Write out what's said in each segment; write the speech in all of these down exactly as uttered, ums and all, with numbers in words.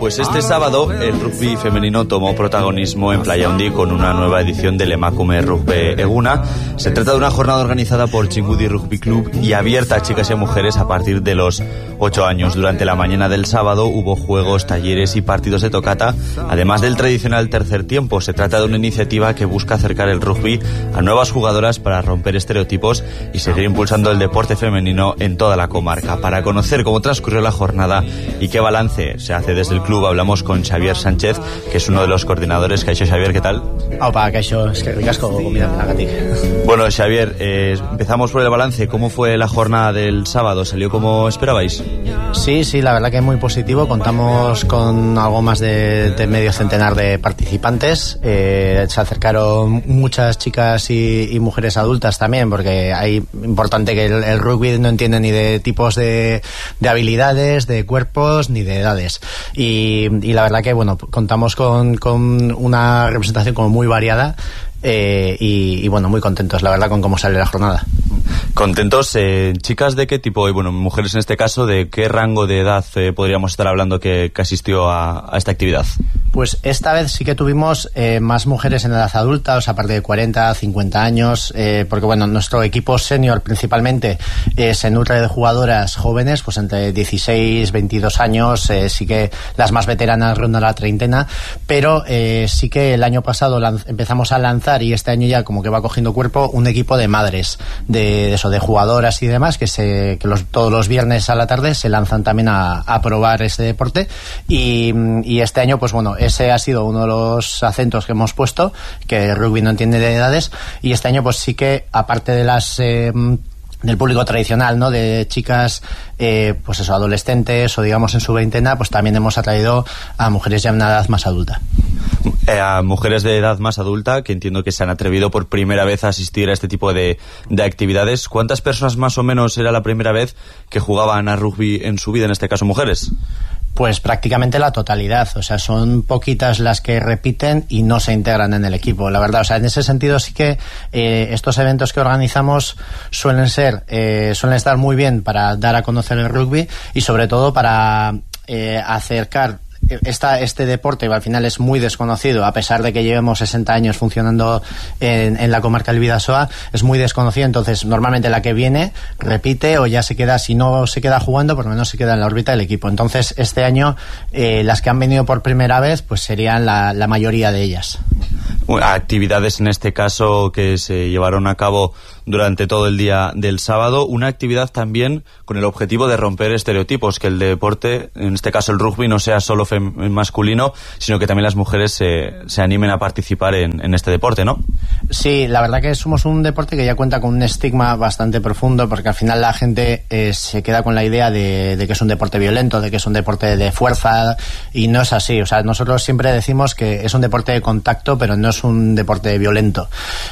Pues este sábado el rugby femenino tomó protagonismo en Playa Undi con una nueva edición del Emakume Rugby Eguna. Se trata de una jornada organizada por Txingudi Rugby Club y abierta a chicas y a mujeres a partir de los ocho años. Durante la mañana del sábado hubo juegos, talleres y partidos de tocata, además del tradicional tercer tiempo. Se trata de una iniciativa que busca acercar el rugby a nuevas jugadoras para romper estereotipos y seguir impulsando el deporte femenino en toda la comarca. Para conocer cómo transcurrió la jornada y qué balance se hace desde el club, hablamos con Xavier Sánchez, que es uno de los coordinadores. Kaixo, Xavier, ¿qué tal? Opa, Kaixo, es que ricasco, comida plagatik. Bueno, Xavier, eh, empezamos por el balance. ¿Cómo fue la jornada del sábado? ¿Salió como esperabais? Sí, sí, la verdad que muy positivo. Contamos con algo más de, de medio centenar de participantes. Eh, se acercaron muchas chicas y, y mujeres adultas también, porque hay importante que el, el rugby no entiende ni de tipos de, de habilidades, de cuerpos, ni de edades. Y Y, y la verdad que bueno, contamos con, con una representación como muy variada eh, y, y bueno, muy contentos la verdad con cómo sale la jornada. Contentos, eh, chicas de qué tipo, y bueno, mujeres en este caso, de qué rango de edad eh, podríamos estar hablando que, que asistió a, a esta actividad. Pues esta vez sí que tuvimos eh, más mujeres en edad adulta, o sea, aparte de cuarenta, cincuenta años, eh, porque bueno, nuestro equipo senior principalmente eh, se nutre de jugadoras jóvenes, pues entre dieciséis, veintidós años, eh, sí que las más veteranas rondan la treintena, pero eh, sí que el año pasado lanz- empezamos a lanzar, y este año ya como que va cogiendo cuerpo, un equipo de madres, de, de eso, de jugadoras y demás, que, se, que los, todos los viernes a la tarde se lanzan también a, a probar este deporte, y, y este año pues bueno, ese ha sido uno de los acentos que hemos puesto, que el rugby no entiende de edades, y este año pues sí que, aparte de las eh, del público tradicional, ¿no?, de chicas eh, pues eso, adolescentes o digamos en su veintena, pues también hemos atraído a mujeres ya en una edad más adulta. Eh, a mujeres de edad más adulta, que entiendo que se han atrevido por primera vez a asistir a este tipo de, de actividades. ¿Cuántas personas más o menos era la primera vez que jugaban a rugby en su vida, en este caso mujeres? Pues prácticamente la totalidad, o sea, son poquitas las que repiten y no se integran en el equipo, la verdad. O sea, en ese sentido sí que eh, estos eventos que organizamos suelen ser, eh, suelen estar muy bien para dar a conocer el rugby y sobre todo para eh, acercar Esta, este deporte, que al final es muy desconocido, a pesar de que llevemos sesenta años funcionando en, en la comarca del Bidasoa, es muy desconocido. Entonces normalmente la que viene repite o ya se queda, si no se queda jugando, por lo menos se queda en la órbita del equipo. Entonces este año eh, las que han venido por primera vez pues serían la, la mayoría de ellas. Actividades en este caso que se llevaron a cabo durante todo el día del sábado, una actividad también con el objetivo de romper estereotipos, que el deporte, en este caso el rugby, no sea solo fem- masculino, sino que también las mujeres se, se animen a participar en, en este deporte, ¿no? Sí, la verdad que somos un deporte que ya cuenta con un estigma bastante profundo, porque al final la gente eh, se queda con la idea de, de que es un deporte violento, de que es un deporte de fuerza, y no es así. O sea, nosotros siempre decimos que es un deporte de contacto, pero no es un deporte violento.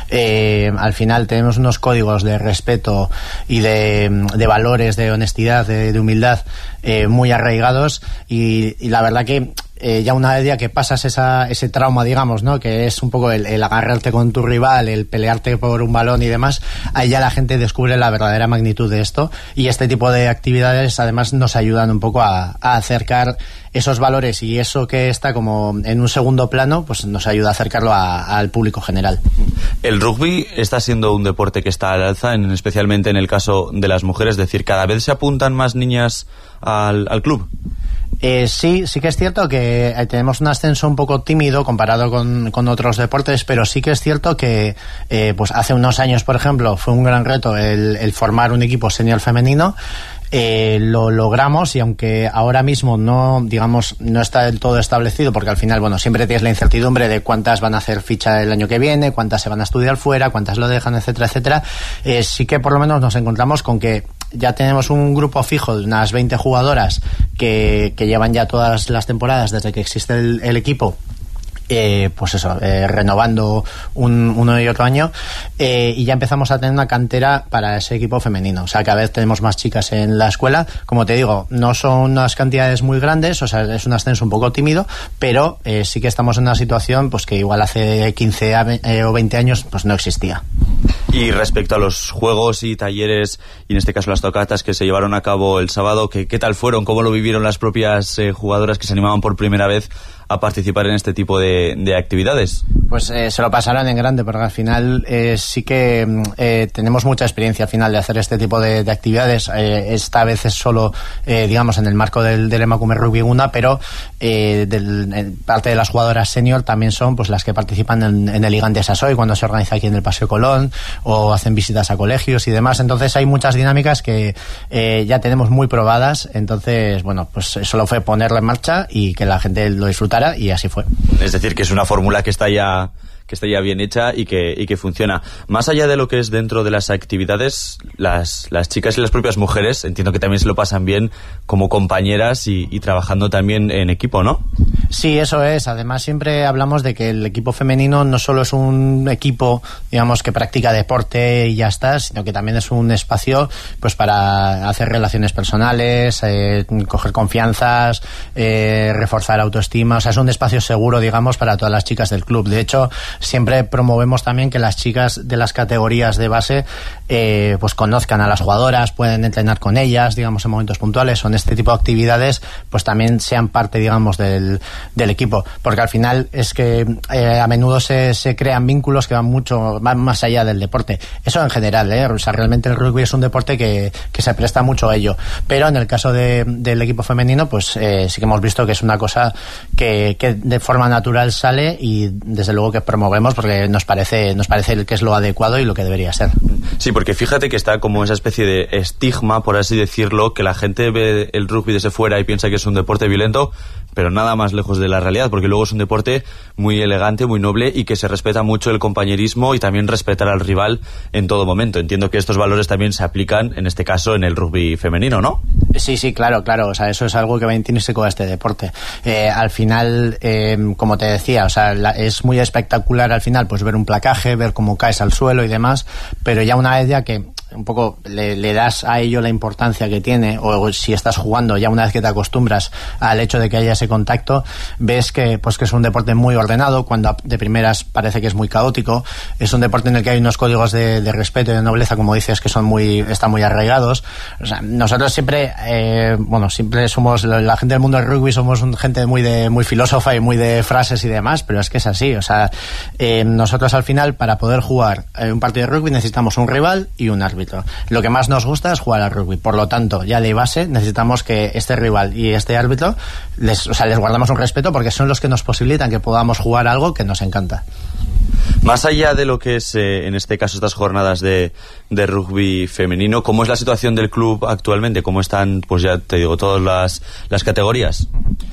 Eh, al final tenemos unos códigos de respeto y de, de valores, de honestidad, de, de humildad eh, muy arraigados, y, y la verdad que Eh, ya una vez que pasas esa, ese trauma, digamos, ¿no?, que es un poco el, el agarrarte con tu rival, el pelearte por un balón y demás, ahí ya la gente descubre la verdadera magnitud de esto, y este tipo de actividades además nos ayudan un poco a, a acercar esos valores, y eso que está como en un segundo plano pues nos ayuda a acercarlo a, al público general. El rugby está siendo un deporte que está al alza, en, especialmente en el caso de las mujeres, es decir, cada vez se apuntan más niñas al, al club. Eh, sí, sí que es cierto que tenemos un ascenso un poco tímido comparado con, con otros deportes, pero sí que es cierto que eh, pues hace unos años, por ejemplo, fue un gran reto el, el formar un equipo senior femenino. Eh, lo logramos, y aunque ahora mismo no, digamos, no está del todo establecido, porque al final, bueno, siempre tienes la incertidumbre de cuántas van a hacer ficha el año que viene, cuántas se van a estudiar fuera, cuántas lo dejan, etcétera, etcétera. Eh, sí que por lo menos nos encontramos con que ya tenemos un grupo fijo de unas veinte jugadoras que, que llevan ya todas las temporadas desde que existe el, el equipo, Eh, pues eso, eh, renovando un, uno y otro año, eh, y ya empezamos a tener una cantera para ese equipo femenino. O sea, cada vez tenemos más chicas en la escuela. Como te digo, no son unas cantidades muy grandes, o sea, es un ascenso un poco tímido, pero eh, sí que estamos en una situación pues que igual hace quince eh, o veinte años pues no existía. Y respecto a los juegos y talleres, y en este caso las tocatas que se llevaron a cabo el sábado, ¿qué, qué tal fueron? ¿Cómo lo vivieron las propias eh, jugadoras que se animaban por primera vez a participar en este tipo de, de actividades? Pues eh, se lo pasaron en grande, porque al final eh, sí que eh, tenemos mucha experiencia al final de hacer este tipo de, de actividades. Eh, esta vez es solo, eh, digamos, en el marco del, del Emakume Rugby Eguna, pero eh, del, en parte de las jugadoras senior también son pues las que participan en, en el Gigante Sasoy cuando se organiza aquí en el Paseo Colón, o hacen visitas a colegios y demás. Entonces hay muchas dinámicas que eh, ya tenemos muy probadas. Entonces, bueno, pues solo fue ponerla en marcha y que la gente lo disfrutara, y así fue. Es decir, que es una fórmula que está ya que está ya bien hecha y que, y que funciona. Más allá de lo que es dentro de las actividades, las, las chicas y las propias mujeres, entiendo que también se lo pasan bien como compañeras y, y trabajando también en equipo, ¿no? Sí, eso es. Además, siempre hablamos de que el equipo femenino no solo es un equipo, digamos, que practica deporte y ya está, sino que también es un espacio pues para hacer relaciones personales, eh, coger confianzas, eh, reforzar autoestima. O sea, es un espacio seguro, digamos, para todas las chicas del club. De hecho, siempre promovemos también que las chicas de las categorías de base eh, pues conozcan a las jugadoras, pueden entrenar con ellas, digamos, en momentos puntuales, o en este tipo de actividades pues también sean parte, digamos, del, del equipo, porque al final es que eh, a menudo se, se crean vínculos que van mucho van más allá del deporte. Eso en general, ¿eh? O sea, realmente el rugby es un deporte que, que se presta mucho a ello, pero en el caso de, del equipo femenino pues eh, sí que hemos visto que es una cosa que, que de forma natural sale, y desde luego que promovemos porque nos parece nos parece que es lo adecuado y lo que debería ser. Sí, porque fíjate que está como esa especie de estigma, por así decirlo, que la gente ve el rugby desde fuera y piensa que es un deporte violento, pero nada más lejos de la realidad, porque luego es un deporte muy elegante, muy noble, y que se respeta mucho el compañerismo y también respetar al rival en todo momento. Entiendo que estos valores también se aplican, en este caso, en el rugby femenino, ¿no? Sí, sí, claro, claro. O sea, eso es algo que va intrínseco a este deporte. Eh, al final, eh, como te decía, o sea, la, es muy espectacular al final, pues ver un placaje, ver cómo caes al suelo y demás, pero ya una vez ya que un poco le, le das a ello la importancia que tiene, o si estás jugando, ya una vez que te acostumbras al hecho de que haya ese contacto, ves que pues que es un deporte muy ordenado, cuando de primeras parece que es muy caótico. Es un deporte en el que hay unos códigos de, de respeto y de nobleza, como dices, que son muy están muy arraigados. O sea, nosotros siempre eh, bueno, siempre somos la, la gente del mundo del rugby, somos un, gente muy de muy filósofa y muy de frases y demás, pero es que es así. O sea, eh, nosotros al final, para poder jugar eh, un partido de rugby, necesitamos un rival y un árbitro. Lo que más nos gusta es jugar al rugby, por lo tanto, ya de base necesitamos que este rival y este árbitro les, o sea, les guardamos un respeto, porque son los que nos posibilitan que podamos jugar algo que nos encanta. Más allá de lo que es, eh, en este caso, estas jornadas de, de rugby femenino, ¿cómo es la situación del club actualmente? ¿Cómo están, pues ya te digo, todas las, las categorías?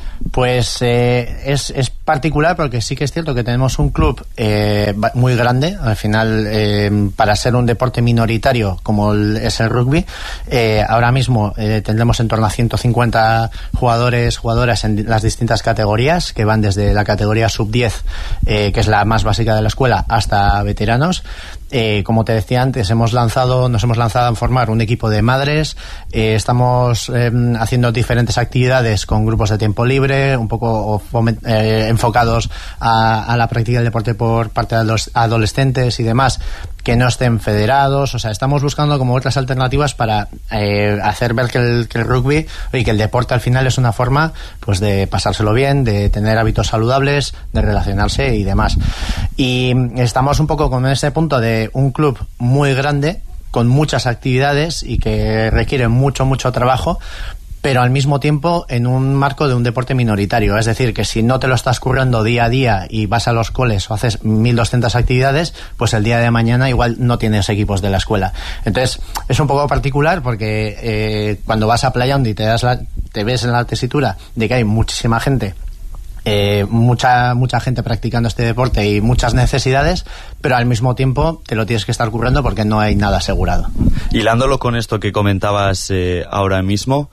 Pues eh, es, es particular, porque sí que es cierto que tenemos un club eh, muy grande. Al final, eh, para ser un deporte minoritario como el, es el rugby, eh, ahora mismo eh, tendremos en torno a ciento cincuenta jugadores, jugadoras en las distintas categorías, que van desde la categoría sub diez, eh, que es la más básica de la escuela, hasta veteranos. Eh, como te decía antes, hemos lanzado, nos hemos lanzado a formar un equipo de madres. Eh, estamos eh, haciendo diferentes actividades con grupos de tiempo libre, un poco eh, enfocados a, a la práctica del deporte por parte de los adolescentes y demás, que no estén federados. O sea, estamos buscando como otras alternativas para eh, hacer ver que el, que el rugby y que el deporte al final es una forma pues de pasárselo bien, de tener hábitos saludables, de relacionarse y demás. Y estamos un poco con ese punto de un club muy grande, con muchas actividades y que requiere mucho, mucho trabajo, pero al mismo tiempo en un marco de un deporte minoritario. Es decir, que si no te lo estás currando día a día y vas a los coles o haces mil doscientas actividades, pues el día de mañana igual no tienes equipos de la escuela. Entonces es un poco particular, porque eh, cuando vas a Playa Hondo y te, das la, te ves en la tesitura de que hay muchísima gente, Eh, mucha mucha gente practicando este deporte y muchas necesidades, pero al mismo tiempo te lo tienes que estar currando porque no hay nada asegurado. Hilándolo con esto que comentabas eh, ahora mismo,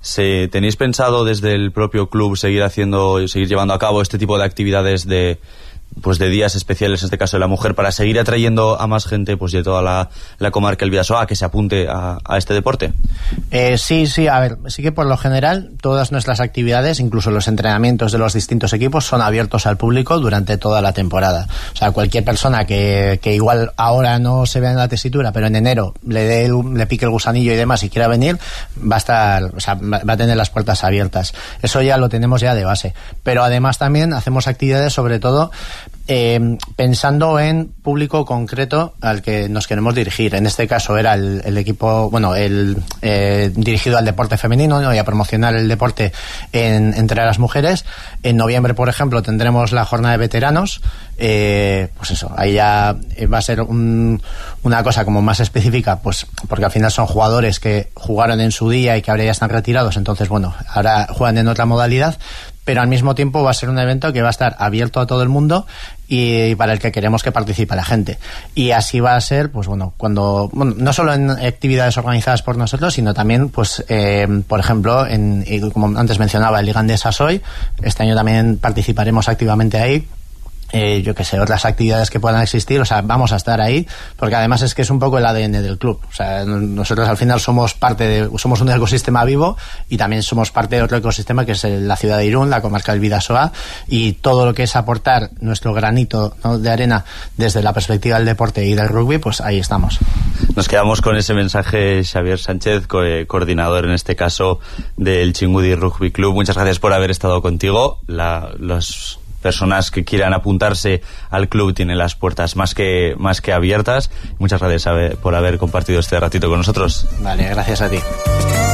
¿Se, ¿Tenéis pensado desde el propio club seguir haciendo, seguir llevando a cabo este tipo de actividades de, pues de días especiales, en este caso de la mujer, para seguir atrayendo a más gente pues de toda la, la comarca del Bidasoa a que se apunte a, a este deporte? Eh, sí, sí, a ver, sí que por lo general todas nuestras actividades, incluso los entrenamientos de los distintos equipos, son abiertos al público durante toda la temporada. O sea, cualquier persona que, que igual ahora no se vea en la tesitura, pero en enero le dé el, le pique el gusanillo y demás y quiera venir, va a estar, o sea, va a tener las puertas abiertas. Eso ya lo tenemos ya de base. Pero además también hacemos actividades sobre todo Eh, pensando en público concreto al que nos queremos dirigir. En este caso era el, el equipo, bueno, el eh, dirigido al deporte femenino, ¿no? Y a promocionar el deporte en, entre las mujeres. En noviembre, por ejemplo, tendremos la jornada de veteranos. Eh, pues eso, ahí ya va a ser un, una cosa como más específica, pues porque al final son jugadores que jugaron en su día y que ahora ya están retirados, entonces bueno, ahora juegan en otra modalidad, pero al mismo tiempo va a ser un evento que va a estar abierto a todo el mundo y para el que queremos que participe la gente. Y así va a ser, pues bueno, cuando, bueno, no solo en actividades organizadas por nosotros, sino también, pues, eh, por ejemplo, en, como antes mencionaba, el Liga Endesa Soy, este año también participaremos activamente ahí. Eh, yo que sé, otras actividades que puedan existir, o sea, vamos a estar ahí, porque además es que es un poco el A D N del club. O sea, nosotros al final somos parte de, somos un ecosistema vivo y también somos parte de otro ecosistema que es la ciudad de Irún, la comarca del Bidasoa, y todo lo que es aportar nuestro granito, ¿no?, de arena desde la perspectiva del deporte y del rugby, pues ahí estamos. Nos quedamos con ese mensaje, Xavier Sánchez, co- coordinador en este caso del Chingudi Rugby Club. Muchas gracias por haber estado contigo. La, los personas que quieran apuntarse al club tienen las puertas más que más que abiertas. Muchas gracias por haber compartido este ratito con nosotros. Vale, gracias a ti.